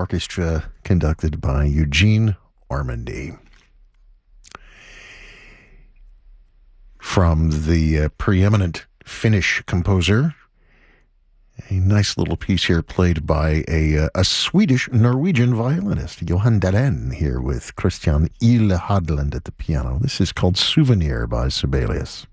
Orchestra, conducted by Eugene Ormandy. From the preeminent Finnish composer, a nice little piece here played by a Swedish-Norwegian violinist, Johan Dahlén, here with Christian Ile Hadland at the piano. This is called Souvenir by Sibelius.